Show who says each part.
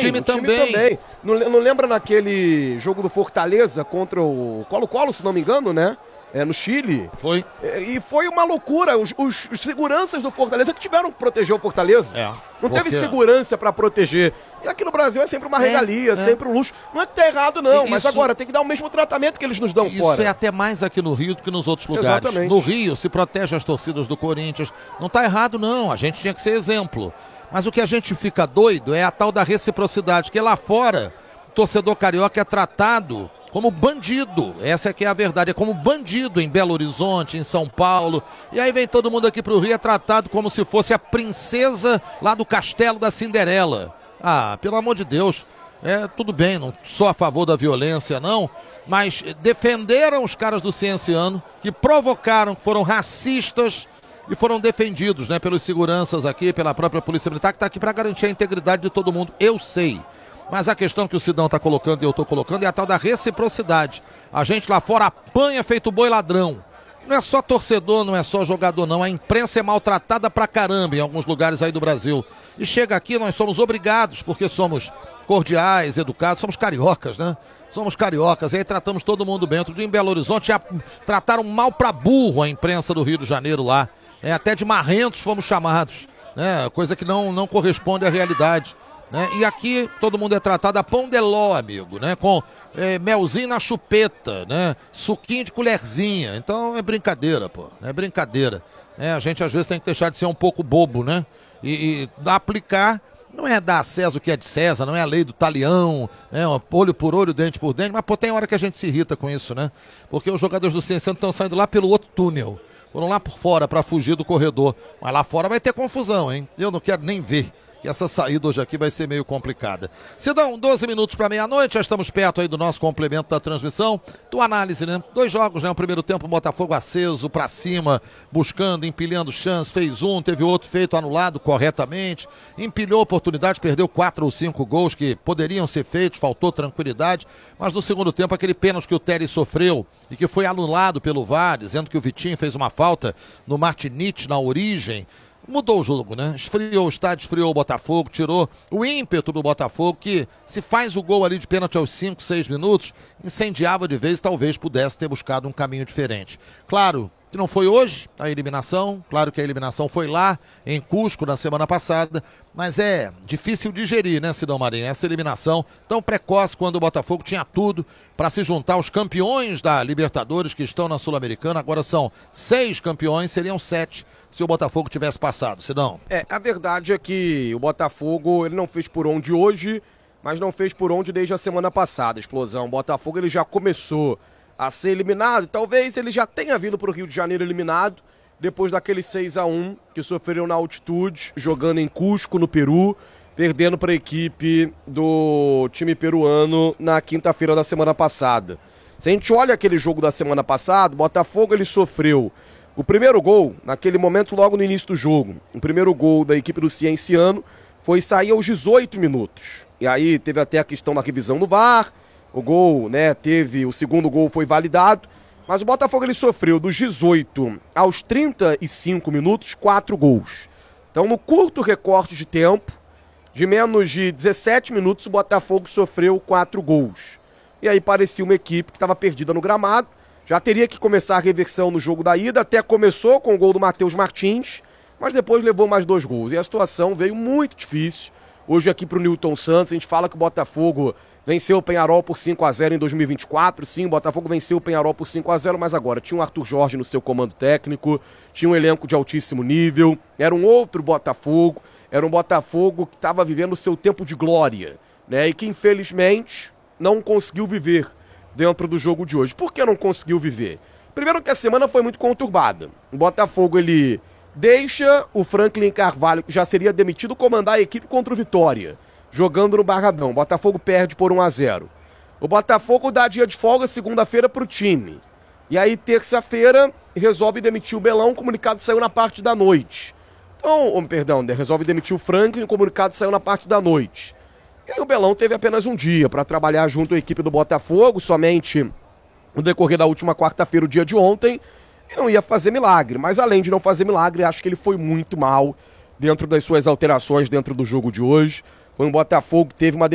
Speaker 1: time também.
Speaker 2: Não lembra naquele jogo do Fortaleza contra o Colo-Colo, se não me engano, né? No Chile.
Speaker 1: Foi.
Speaker 2: E foi uma loucura. Os seguranças do Fortaleza que tiveram que proteger o Fortaleza. Não teve segurança para proteger. E aqui no Brasil é sempre uma regalia, sempre um luxo. Não é que tá errado, não. Mas agora tem que dar o mesmo tratamento que eles nos dão fora.
Speaker 1: Isso é até mais aqui no Rio do que nos outros lugares.
Speaker 2: Exatamente.
Speaker 1: No Rio se protege as torcidas do Corinthians. Não tá errado, não. A gente tinha que ser exemplo. Mas o que a gente fica doido é a tal da reciprocidade. Que lá fora, o torcedor carioca é tratado como bandido, essa é que é a verdade, é como bandido em Belo Horizonte, em São Paulo, e aí vem todo mundo aqui pro Rio, é tratado como se fosse a princesa lá do castelo da Cinderela. Ah, pelo amor de Deus, tudo bem, não sou a favor da violência não, mas defenderam os caras do Cienciano, que provocaram, que foram racistas e foram defendidos, né, pelos seguranças aqui, pela própria Polícia Militar, que está aqui para garantir a integridade de todo mundo, eu sei. Mas a questão que o Sidão está colocando e eu estou colocando é a tal da reciprocidade. A gente lá fora apanha feito boi ladrão. Não é só torcedor, não é só jogador não. A imprensa é maltratada pra caramba em alguns lugares aí do Brasil. E chega aqui, nós somos obrigados, porque somos cordiais, educados, somos cariocas, né? Somos cariocas, e aí tratamos todo mundo bem. Outro dia em Belo Horizonte trataram mal pra burro a imprensa do Rio de Janeiro lá. Até de marrentos fomos chamados, né? Coisa que não corresponde à realidade. Né? E aqui todo mundo é tratado a pão de ló, amigo, né? Com melzinho na chupeta, né? Suquinho de colherzinha. Então é brincadeira, pô. É brincadeira. A gente às vezes tem que deixar de ser um pouco bobo, né? E aplicar, não é dar a César o que é de César, não é a lei do talião, né? Olho por olho, dente por dente, mas pô, tem hora que a gente se irrita com isso, né? Porque os jogadores do Cienciano estão saindo lá pelo outro túnel. Foram lá por fora para fugir do corredor. Mas lá fora vai ter confusão, hein? Eu não quero nem ver. Que essa saída hoje aqui vai ser meio complicada. Sidão, 12 minutos para meia-noite, já estamos perto aí do nosso complemento da transmissão. Tua análise, né? 2 jogos, né? O primeiro tempo, o Botafogo aceso, para cima, buscando, empilhando chance, fez um, teve outro feito anulado corretamente, empilhou oportunidade, perdeu 4 ou 5 gols que poderiam ser feitos, faltou tranquilidade, mas no segundo tempo, aquele pênalti que o Terry sofreu e que foi anulado pelo VAR, dizendo que o Vitinho fez uma falta no Martinite na origem, mudou o jogo, né? Esfriou o estádio, esfriou o Botafogo, tirou o ímpeto do Botafogo, que se faz o gol ali de pênalti aos 5, 6 minutos, incendiava de vez, talvez pudesse ter buscado um caminho diferente. Claro que não foi hoje a eliminação, claro que a eliminação foi lá, em Cusco, na semana passada, mas é difícil digerir, né, Sidão Marinho, essa eliminação tão precoce quando o Botafogo tinha tudo para se juntar aos campeões da Libertadores que estão na Sul-Americana, agora são 6 campeões, seriam 7 se o Botafogo tivesse passado, Sidão.
Speaker 2: A verdade é que o Botafogo, ele não fez por onde hoje, mas não fez por onde desde a semana passada, explosão. O Botafogo, ele já começou a ser eliminado, talvez ele já tenha vindo para o Rio de Janeiro eliminado, depois daquele 6-1 que sofreram na altitude, jogando em Cusco, no Peru, perdendo para a equipe do time peruano na quinta-feira da semana passada. Se a gente olha aquele jogo da semana passada, o Botafogo, ele sofreu o primeiro gol, naquele momento logo no início do jogo, o primeiro gol da equipe do Cienciano foi sair aos 18 minutos. E aí teve até a questão da revisão do VAR, o gol, né, o segundo gol foi validado, mas o Botafogo ele sofreu dos 18 aos 35 minutos 4 gols. Então no curto recorte de tempo, de menos de 17 minutos, o Botafogo sofreu 4 gols. E aí parecia uma equipe que estava perdida no gramado, já teria que começar a reversão no jogo da ida, até começou com o gol do Matheus Martins, mas depois levou mais 2 gols. E a situação veio muito difícil. Hoje aqui para o Newton Santos, a gente fala que o Botafogo venceu o Peñarol por 5-0 em 2024. Sim, o Botafogo venceu o Peñarol por 5-0, mas agora tinha o Arthur Jorge no seu comando técnico, tinha um elenco de altíssimo nível, era um outro Botafogo, era um Botafogo que estava vivendo o seu tempo de glória, né? E que infelizmente não conseguiu viver dentro do jogo de hoje. Por que não conseguiu viver? Primeiro que a semana foi muito conturbada. O Botafogo, ele deixa o Franklin Carvalho, que já seria demitido, comandar a equipe contra o Vitória, jogando no Barradão. O Botafogo perde por 1-0. O Botafogo dá dia de folga segunda-feira pro time. E aí, terça-feira, resolve demitir o Belão, o comunicado saiu na parte da noite. Resolve demitir o Franklin, o comunicado saiu na parte da noite. E aí o Belão teve apenas um dia para trabalhar junto à equipe do Botafogo, somente no decorrer da última quarta-feira, o dia de ontem, e não ia fazer milagre. Mas além de não fazer milagre, acho que ele foi muito mal dentro das suas alterações dentro do jogo de hoje. Foi um Botafogo que teve uma